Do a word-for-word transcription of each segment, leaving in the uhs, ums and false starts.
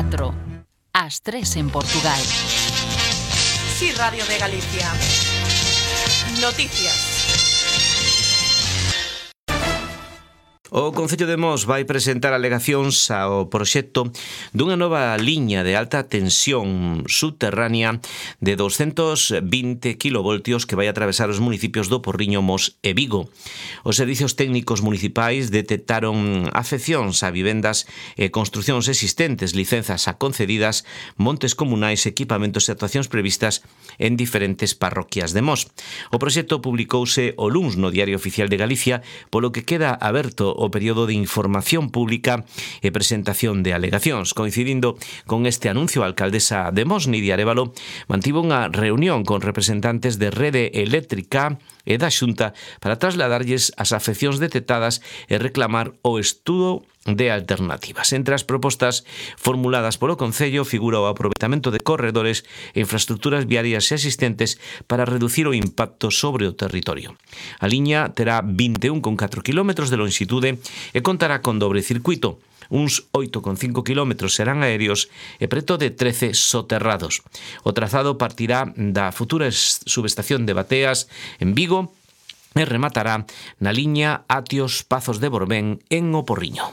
catro, ás tres en Portugal. Sí, Radio de Galicia. Noticias. O Concello de Mos vai presentar alegacións ao proxecto dunha nova liña de alta tensión subterránea de doscientos vinte kilovoltios que vai atravesar os municipios do Porriño, Mos e Vigo. Os servizos técnicos municipais detectaron afeccións a vivendas e construcións existentes, licenzas a concedidas, montes comunais, equipamentos e actuacións previstas en diferentes parroquias de Mos. O proxecto publicouse o luns no Diario Oficial de Galicia, polo que queda aberto o período de información pública e presentación de alegacións. Coincidindo con este anuncio, a alcaldesa de Mos, Nidia Arévalo, mantivo unha reunión con representantes de Rede Eléctrica e da Xunta para trasladarlles as afeccións detectadas e reclamar o estudo de alternativas. Entre as propostas formuladas polo Concello figura o aproveitamento de corredores e infraestructuras viarias existentes para reducir o impacto sobre o territorio. A liña terá vinte e un coma catro kilómetros de longitude e contará con dobre circuito. Uns oito coma cinco kilómetros serán aéreos e preto de trece soterrados. O trazado partirá da futura subestación de Bateas en Vigo e rematará na liña Atios Pazos de Borbén en O Porriño.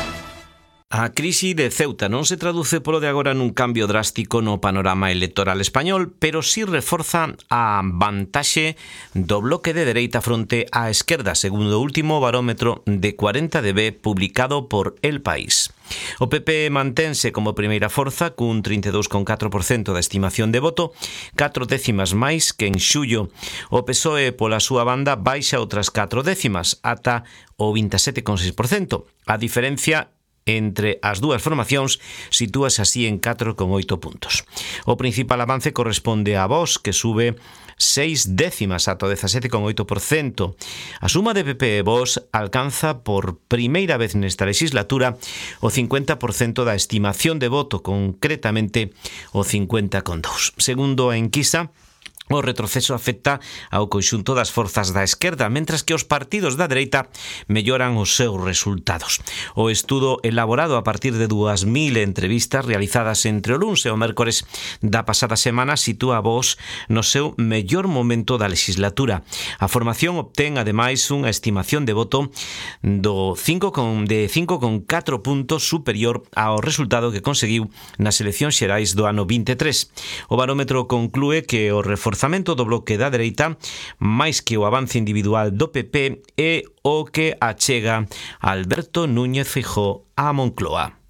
A crise de Ceuta non se traduce polo de agora nun cambio drástico no panorama electoral español, pero sí reforza a vantaxe do bloque de dereita fronte á esquerda, segundo o último barómetro de cuarenta D B publicado por El País. O P P mantense como primeira forza cun trinta e dous coma catro por cento da estimación de voto, catro décimas máis que en xullo. O P S O E, pola súa banda, baixa outras catro décimas, ata o vinte e sete coma seis por cento. A diferencia entre as dúas formacións sitúase así en catro coma oito puntos. O principal avance corresponde a Vox, que sube seis décimas ata o dezasete coma oito por cento. A suma de P P e Vox alcanza por primeira vez nesta legislatura o cincuenta por cento da estimación de voto, concretamente o cincuenta coma dous por cento. Segundo a enquisa, o retroceso afecta ao conxunto das forzas da esquerda, mentras que os partidos da dereita melloran os seus resultados. O estudo elaborado a partir de dúas mil entrevistas realizadas entre o luns e o mércores da pasada semana sitúa a Vox no seu mellor momento da legislatura. A formación obtén, ademais, unha estimación de voto do cinco coma catro puntos superior ao resultado que conseguiu nas eleccións xerais do ano vinte e tres. O barómetro conclúe que o reforzamento do bloque da dereita, máis que o avance individual do P P, é o que achega Alberto Núñez Feijóo á Moncloa.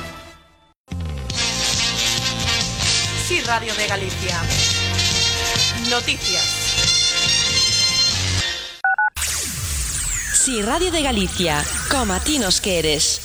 Sí, Radio de Galicia. Noticias. Sí, Radio de Galicia, como a ti nos queres.